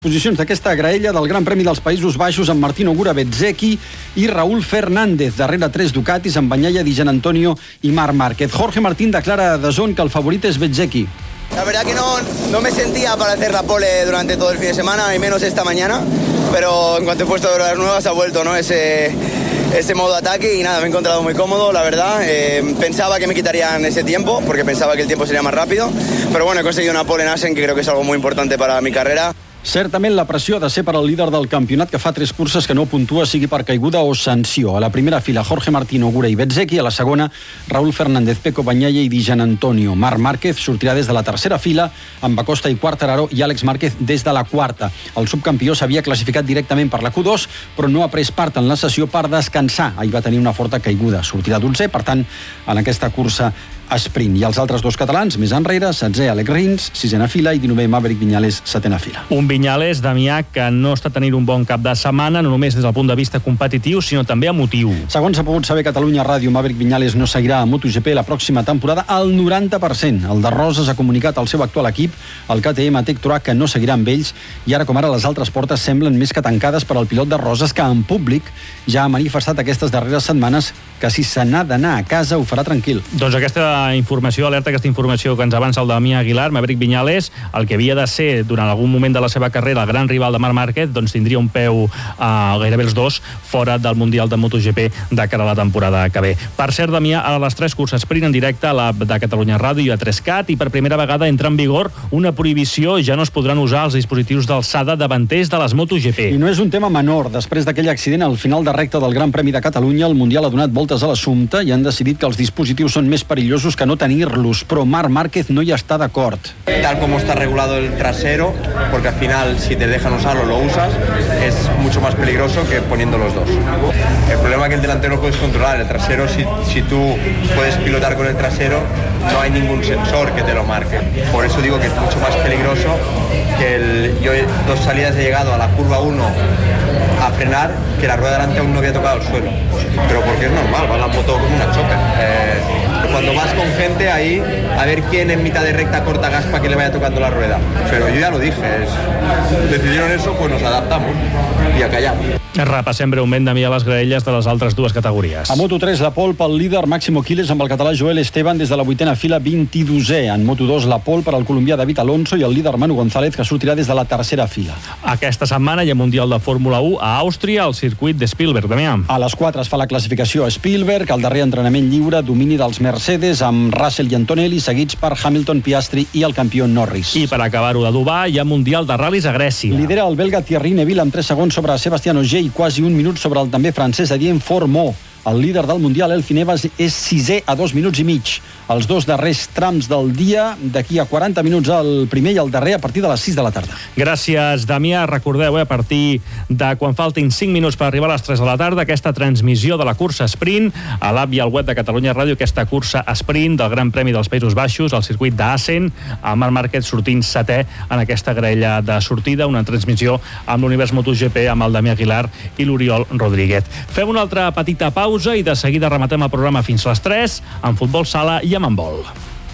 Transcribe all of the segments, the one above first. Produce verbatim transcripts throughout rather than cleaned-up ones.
Posicions d'aquesta graella del Gran Premi dels Països Baixos amb Martino Gura-Bezzecchi i Raúl Fernández. Darrere tres Ducatis amb Bagnaia, Di Giannantonio i Marc Márquez. Jorge Martín declara a D A Z N que el favorit es Bezzecchi. La verdad que no, no me sentía para hacer la pole durante todo el fin de semana, y menos esta mañana, pero en cuanto he puesto las nuevas ha vuelto, ¿no? ese, ese modo ataque y nada, me he encontrado muy cómodo, la verdad. Eh, pensaba que me quitarían ese tiempo, porque pensaba que el tiempo sería más rápido, pero bueno, he conseguido una pole en Assen, que creo que es algo muy importante para mi carrera. Certament la pressió ha de ser per al líder del campionat que fa tres curses que no puntua, sigui per caiguda o sanció. A la primera fila, Jorge Martino, Gura i Bezzecchi. A la segona, Raúl Fernández, Pecco Bagnaia i Di Giannantonio. Marc Márquez sortirà des de la tercera fila amb Acosta i Quartararo i Àlex Márquez des de la quarta. El subcampió s'havia classificat directament per la Q dos, però no ha pres part en la sessió per descansar. Ahir va tenir una forta caiguda. Sortirà dotzè, per tant, en aquesta cursa sprint. I els altres dos catalans, més enrere, setzè Alex Rins, sisena fila, i dinovè Maverick Viñales, setena fila. Un Viñales, Damià, que no està tenint un bon cap de setmana, no només des del punt de vista competitiu, sinó també emotiu. Segons s'ha pogut saber Catalunya Ràdio, Maverick Viñales no seguirà a MotoGP la pròxima temporada al noranta per cent. El de Roses ha comunicat al seu actual equip, el K T M Tech Track, que no seguirà amb ells, i ara com ara les altres portes semblen més que tancades per al pilot de Roses, que en públic ja ha manifestat aquestes darreres setmanes que si se n'ha d'anar a casa ho farà tranquil. Doncs aquesta informació, alerta aquesta informació que ens avança el Damià Aguilar, Maverick Viñales, el que havia de ser durant algun moment de la seva carrera el gran rival de Marc Márquez, doncs tindria un peu a gairebé els dos fora del Mundial de MotoGP de cara a la temporada que ve. Per cert, Damià, a les tres curses sprint en directe a la de Catalunya Ràdio i a tres cat, i per primera vegada entra en vigor una prohibició, ja no es podran usar els dispositius d'alçada davanters de les MotoGP. I no és un tema menor. Després d'aquell accident al final de recta del Gran Premi de Catalunya, el Mundial ha donat voltes a l'assumpte i han decidit que els dispositius són més perillosos que no tenir-los, però Marc Márquez no hi està d'acord. Tal como está regulado el trasero, porque al final si te dejan usarlo lo usas, es mucho más peligroso que poniendo los dos. El problema es que el delantero lo puedes controlar, el trasero si, si tú puedes pilotar con el trasero no hay ningún sensor que te lo marque. Por eso digo que es mucho más peligroso que el, yo dos salidas he llegado a la curva uno a frenar, que la rueda delante aún no había tocado el suelo, pero porque es normal, va la moto como una chopper. Eh, cuando vas con gente ahí, a ver quién en mitad de recta corta gas para que le vaya tocando la rueda. Pero yo ya lo dije, es, decidieron eso, pues nos adaptamos i a callar. Repassem breument, Damià, les graelles de les altres dues categories. A Moto tres, la pole pel líder Máximo Quiles amb el català Joel Esteban des de la vuitena fila, vint-i-dosè. En Moto dos, la pole per al colombià David Alonso i el líder Manu González, que sortirà des de la tercera fila. Aquesta setmana hi ha Mundial de Fórmula u a Àustria, al circuit de Spielberg, Damià. A les quatre es fa la classificació a Spielberg, el darrer entrenament lliure, domini dels Mercedes amb Russell i Antonelli, seguits per Hamilton, Piastri i el campió Norris. I per acabar-ho de Dubai, hi ha Mundial de Ral·lis a Grècia. Lidera el belga Thierry Neuville amb tres segons sobre Sebastian Ogier i quasi un minut sobre el també francès Adrien Fourmont. El líder del Mundial, Elfyn Evans, és sisè a dos minuts i mig. Els dos darrers trams del dia, d'aquí a quaranta minuts el primer i el darrer, a partir de les sis de la tarda. Gràcies, Damià. Recordeu, eh, a partir de quan faltin cinc minuts per arribar a les tres de la tarda, aquesta transmissió de la cursa sprint a l'app i al web de Catalunya Ràdio, aquesta cursa sprint del Gran Premi dels Països Baixos, al circuit d'Assen, amb Marc Márquez sortint setè en aquesta graella de sortida, una transmissió amb l'univers MotoGP, amb el Damià Aguilar i l'Oriol Rodríguez. Fem una altra petita pausa i de seguida rematem el programa fins a les tres amb futbol sala i amb handbol.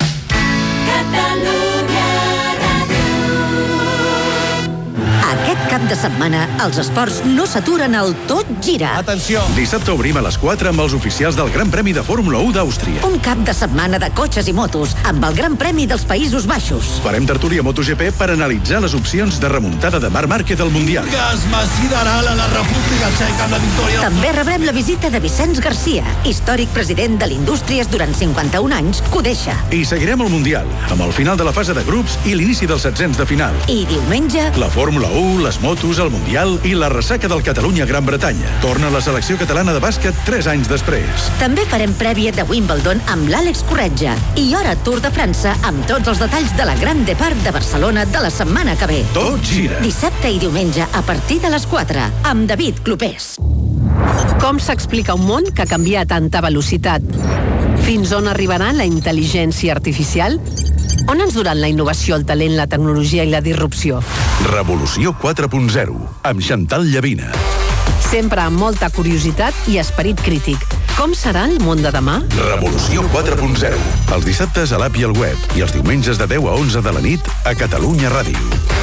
Aquest cap de setmana, els esports no s'aturen al Tot Gira. Atenció! Dissabte obrim a les quatre amb els oficials del Gran Premi de Fórmula u d'Àustria. Un cap de setmana de cotxes i motos, amb el Gran Premi dels Països Baixos. Farem tertúlia MotoGP per analitzar les opcions de remuntada de Marc Márquez al Mundial. Gasma sideral a la República Txeca amb la victòria. També rebrem la visita de Vicenç Garcia, històric president de l'Indústries durant cinquanta-un anys, que ho deixa. I seguirem el Mundial, amb el final de la fase de grups i l'inici dels setzents de final. I diumenge... La Fórmula u, les motos, el Mundial i la ressaca del Catalunya-Gran Bretanya. Torna la selecció catalana de bàsquet tres anys després. També farem prèvia de Wimbledon amb l'Àlex Corretja i hora Tour de França amb tots els detalls de la Grand Depart de Barcelona de la setmana que ve. Tot gira. Dissabte i diumenge a partir de les quatre amb David Clopés. Com s'explica un món que canvia a tanta velocitat? Fins on arribarà la intel·ligència artificial? On ens duran la innovació, el talent, la tecnologia i la disrupció? Revolució quatre punt zero, amb Chantal Llavina. Sempre amb molta curiositat i esperit crític. Com serà el món de demà? Revolució quatre punt zero. Els dissabtes a l'app i al web i els diumenges de deu a onze de la nit a Catalunya Ràdio.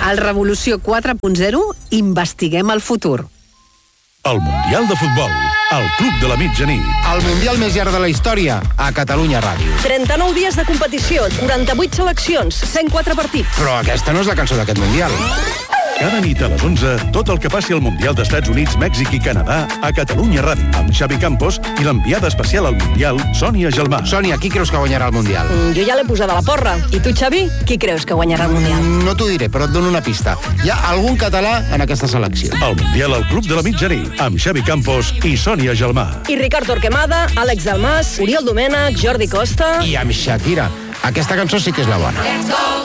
Al Revolució quatre punt zero investiguem el futur. El Mundial de Futbol, al Club de la Mitjanit. El Mundial més llarg de la història, a Catalunya Ràdio. trenta-nou dies de competició, quaranta-vuit seleccions, cent quatre partits. Però aquesta no és la cançó d'aquest Mundial. Cada nit a les onze, tot el que passi al Mundial d'Estats Units, Mèxic i Canadà a Catalunya Ràdio, amb Xavi Campos i l'enviada especial al Mundial, Sònia Gelmà. Sònia, qui creus que guanyarà el Mundial? Mm, jo ja l'he posada a la porra. I tu, Xavi, qui creus que guanyarà el Mundial? Mm, no t'ho diré, però et dono una pista. Hi ha algun català en aquesta selecció. El Mundial al Club de la Mitjanit, amb Xavi Campos i Sònia Gelmà. I Ricard Torquemada, Àlex Dalmas, Oriol Domènech, Jordi Costa... I amb Shakira. Aquesta cançó sí que és la bona. Let's go!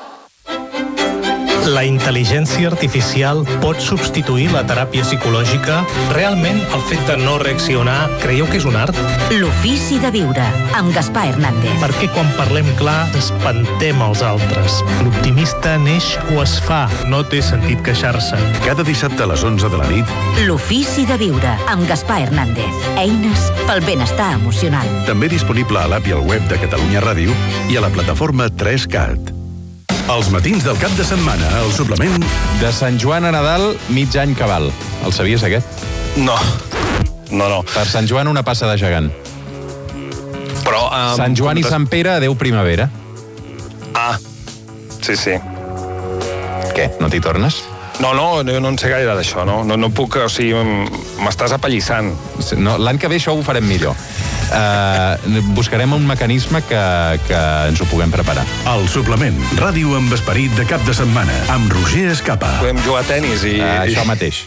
La intel·ligència artificial pot substituir la teràpia psicològica? Realment, el fet de no reaccionar, creieu que és un art? L'ofici de viure, amb Gaspar Hernández. Perquè quan parlem clar, espantem els altres. L'optimista neix o es fa, no té sentit queixar-se. Cada dissabte a les onze de la nit, L'ofici de viure, amb Gaspar Hernández. Eines pel benestar emocional. també disponible a l'app i al web de Catalunya Ràdio i a la plataforma tres cat. Els matins del cap de setmana, el suplement... De Sant Joan a Nadal, mig any cabal. El sabies, aquest? No. No, no. Per Sant Joan, una passa de gegant. Però... Um, Sant Joan i Sant Pere, adeu primavera. Ah, sí, sí. Què, no t'hi tornes? No, no, no, no en sé gaire d'això, no? No, no puc, o sigui, m'estàs apallissant. No, l'any que ve això ho farem millor. Uh, buscarem un mecanisme que, que ens ho puguem preparar. El suplement, ràdio amb esperit de cap de setmana, amb Roger Escapa. Podem jugar a tenis i... Uh, això mateix.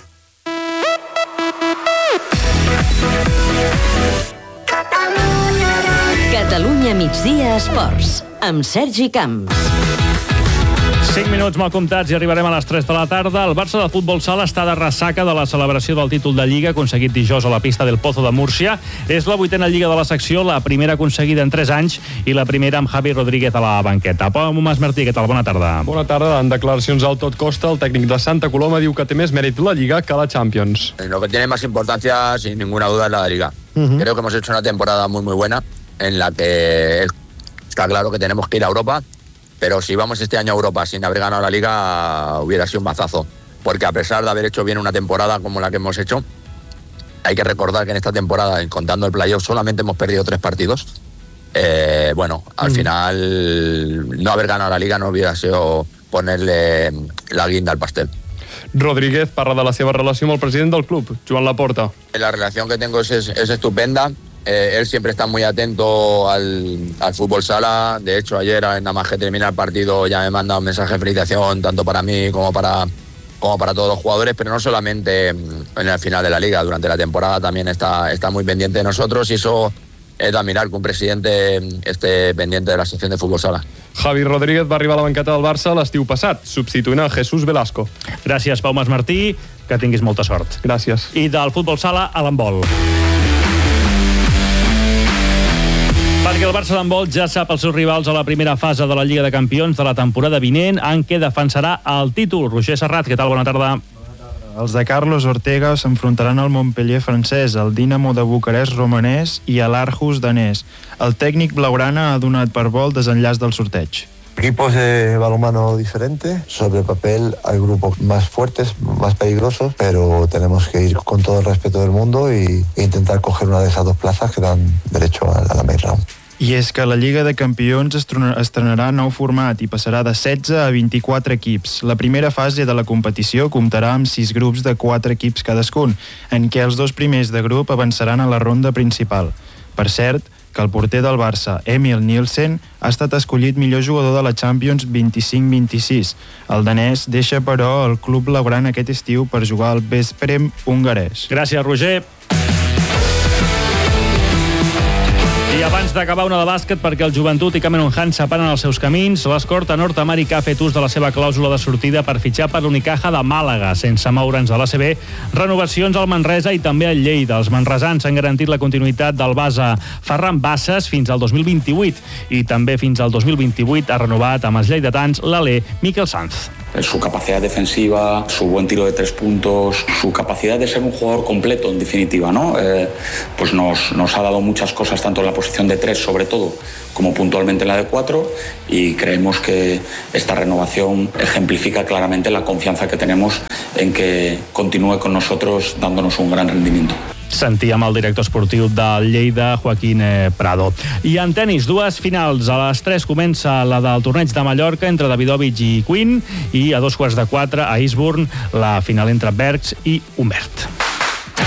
Catalunya migdia esports, amb Sergi Camps. cinc minuts mal comptats i arribarem a les tres de la tarda. El Barça de futbol sala està de ressaca de la celebració del títol de Lliga aconseguit dijous a la pista del Pozo de Múrcia. És la vuitena Lliga de la secció, la primera aconseguida en tres anys i la primera amb Javi Rodríguez a la banqueta. Pau Mas Martí, què tal? Bona tarda. Bona tarda. En declaracions al Tot Costa, el tècnic de Santa Coloma diu que té més mèrit la Lliga que la Champions. Lo que tiene más importancia, sin ninguna duda, es la Liga. Uh-huh. Creo que hemos hecho una temporada muy, muy buena en la que está claro que tenemos que ir a Europa. Pero si vamos este año a Europa sin haber ganado la Liga, hubiera sido un mazazo. Porque a pesar de haber hecho bien una temporada como la que hemos hecho, hay que recordar que en esta temporada, contando el playoff, solamente hemos perdido tres partidos. Eh, bueno, al mm. final, no haber ganado la Liga no hubiera sido ponerle la guinda al pastel. Rodríguez parla de la seva relació amb el president del club, Joan Laporta. La relación que tengo es, es, es estupenda. Eh, él siempre está muy atento al, al fútbol sala. De hecho, ayer, nada más que termina el partido, ya me manda un mensaje de felicitación, tanto para mí como para, como para todos los jugadores, pero no solamente en el final de la Liga, durante la temporada también está, está muy pendiente de nosotros, y eso es de admirar que un presidente esté pendiente de la sección de fútbol sala. Javi Rodríguez va arribar a la banqueta del Barça l'estiu passat, substituint a Jesús Velasco. Gràcies, Pau Mas Martí, que tinguis molta sort. Gràcies. I del futbol sala a l'handbol. Perquè el Barça d'handbol ja sap els seus rivals a la primera fase de la Lliga de Campions de la temporada vinent, en què defensarà el títol. Roger Serrat, què tal? Bona tarda. Els de Carlos Ortega s'enfrontaran al Montpellier francès, al Dinamo de Bucarest romanès i a l'Aarhus danès. El tècnic blaugrana ha donat per bo el desenllaç del sorteig. Equipos de balonmano diferentes. Sobre el papel hay grupos más fuertes, más peligrosos, pero tenemos que ir con todo el respeto del mundo y, e intentar coger una de esas dos plazas que dan derecho a, a la main round. I és que la Lliga de Campions estrenarà nou format i passarà de setze a vint-i-quatre equips. La primera fase de la competició comptarà amb sis grups de quatre equips cadascun, en què els dos primers de grup avançaran a la ronda principal. Per cert, que el porter del Barça, Emil Nielsen, ha estat escollit millor jugador de la Champions vint-i-cinc vint-i-sis. El danès deixa, però, el club blaugrana aquest estiu per jugar al Veszprém hongarès. Gràcies, Roger. I abans d'acabar, una de bàsquet, perquè el Joventut i Cameron Hunt separen els seus camins. L'escorta nord-americà ha fet ús de la seva clàusula de sortida per fitxar per l'Unicaja de Màlaga, sense moure'ns a l'A C B. Renovacions al Manresa i també al Lleida. Els manresans han garantit la continuïtat del base Ferran Bassas fins al dos mil vint-i-vuit i també fins al dos mil vint-i-vuit ha renovat amb els lleidatans l'alè Miquel Sanz. su capacidad defensiva, su buen tiro de tres puntos, su capacidad de ser un jugador completo, en definitiva, ¿no? Eh, pues nos, nos ha dado muchas cosas, tanto en la posición de tres, sobre todo, como puntualmente en la de cuatro, y creemos que esta renovación ejemplifica claramente la confianza que tenemos en que continúe con nosotros dándonos un gran rendimiento. Sentíem el director esportiu del Lleida, Joaquín Prado. I en tenis, dues finals. A les tres comença la del torneig de Mallorca entre Davidovich i Quinn, i a dos quarts de quatre a Eastbourne la final entre Bergs i Humbert.